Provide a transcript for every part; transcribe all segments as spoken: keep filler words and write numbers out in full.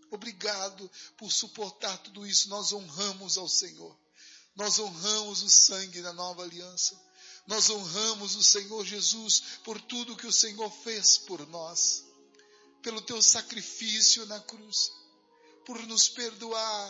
Obrigado por suportar tudo isso. Nós honramos ao Senhor. Nós honramos o sangue da nova aliança. Nós honramos o Senhor Jesus por tudo que o Senhor fez por nós. Pelo teu sacrifício na cruz. Por nos perdoar.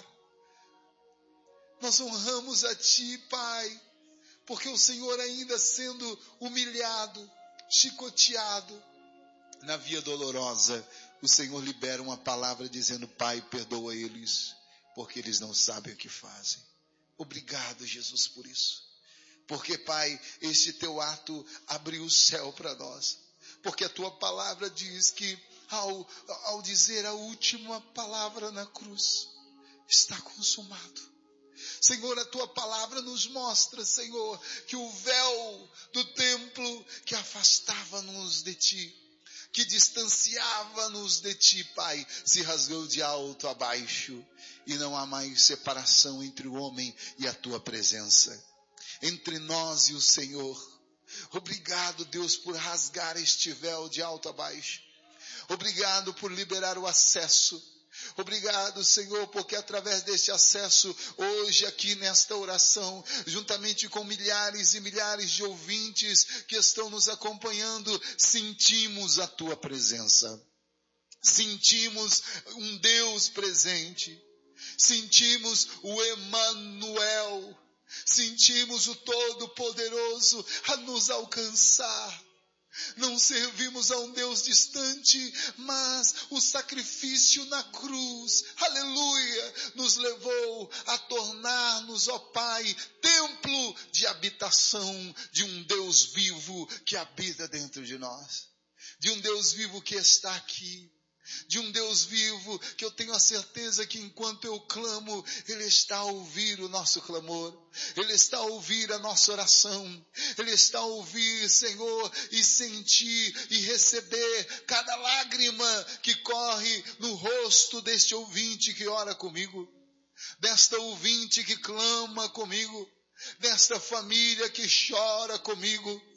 Nós honramos a Ti, Pai. Porque o Senhor, ainda sendo humilhado, chicoteado, na via dolorosa, o Senhor libera uma palavra dizendo: Pai, perdoa eles, porque eles não sabem o que fazem. Obrigado, Jesus, por isso. Porque, Pai, este teu ato abriu o céu para nós. Porque a tua palavra diz que, ao, ao dizer a última palavra na cruz, está consumado. Senhor, a tua palavra nos mostra, Senhor, que o véu do templo que afastava-nos de ti, que distanciava-nos de ti, Pai, se rasgou de alto a baixo, e não há mais separação entre o homem e a tua presença, entre nós e o Senhor. Obrigado, Deus, por rasgar este véu de alto a baixo. Obrigado por liberar o acesso. Obrigado, Senhor, porque através deste acesso, hoje aqui nesta oração, juntamente com milhares e milhares de ouvintes que estão nos acompanhando, sentimos a tua presença. Sentimos um Deus presente. Sentimos o Emanuel. Sentimos o Todo-Poderoso a nos alcançar. Não servimos a um Deus distante, mas o sacrifício na cruz, aleluia, nos levou a tornar-nos, ó Pai, templo de habitação de um Deus vivo que habita dentro de nós. De um Deus vivo que está aqui. De um Deus vivo que eu tenho a certeza que enquanto eu clamo, Ele está a ouvir o nosso clamor. Ele está a ouvir a nossa oração. Ele está a ouvir, Senhor, e sentir e receber cada lágrima que corre no rosto deste ouvinte que ora comigo. Desta ouvinte que clama comigo. Desta família que chora comigo.